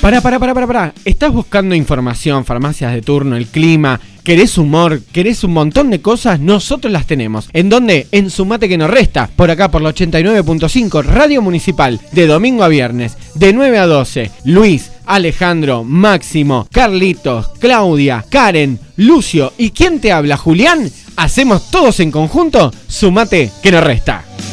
Pará. ¿Estás buscando información, farmacias de turno, el clima? ¿Querés humor? ¿Querés un montón de cosas? Nosotros las tenemos. ¿En dónde? En Sumate que nos resta. Por acá por la 89.5 Radio Municipal. De domingo a viernes. De 9 a 12. Luis, Alejandro, Máximo, Carlitos, Claudia, Karen, Lucio y ¿quién te habla? Julián. Hacemos todos en conjunto Sumate que nos resta.